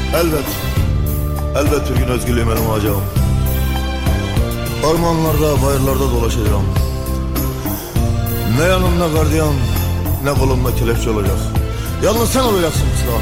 Elbet bir gün özgürlüğüme olacağım. Ormanlarda, bayırlarda dolaşacağım. Ne yanımda gardiyan, ne kolumda kelepçe olacak. Yalnız sen olacaksın kısra.